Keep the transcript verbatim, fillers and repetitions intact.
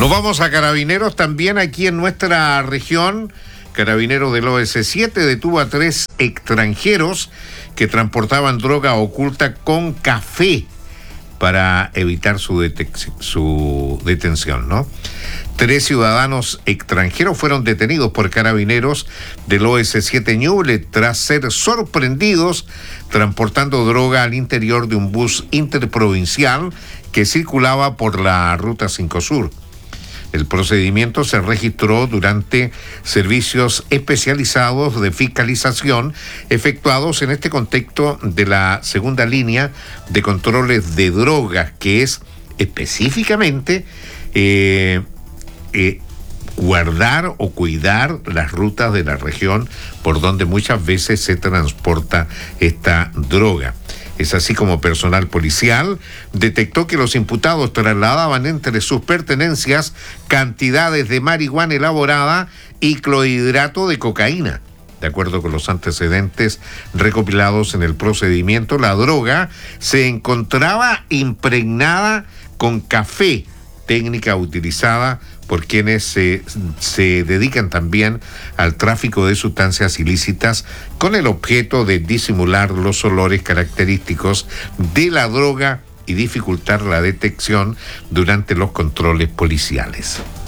Nos vamos a Carabineros también aquí en nuestra región. Carabineros del O S siete detuvo a tres extranjeros que transportaban droga oculta con café para evitar su, detec- su detención, ¿no? Tres ciudadanos extranjeros fueron detenidos por Carabineros del O S siete Ñuble tras ser sorprendidos transportando droga al interior de un bus interprovincial que circulaba por la Ruta cinco Sur. El procedimiento se registró durante servicios especializados de fiscalización efectuados en este contexto de la segunda línea de controles de drogas, que es específicamente eh, eh, guardar o cuidar las rutas de la región por donde muchas veces se transporta esta droga. Es así como personal policial detectó que los imputados trasladaban entre sus pertenencias cantidades de marihuana elaborada y clorhidrato de cocaína. De acuerdo con los antecedentes recopilados en el procedimiento, la droga se encontraba impregnada con café, técnica utilizada por quienes se, se dedican también al tráfico de sustancias ilícitas con el objeto de disimular los olores característicos de la droga y dificultar la detección durante los controles policiales.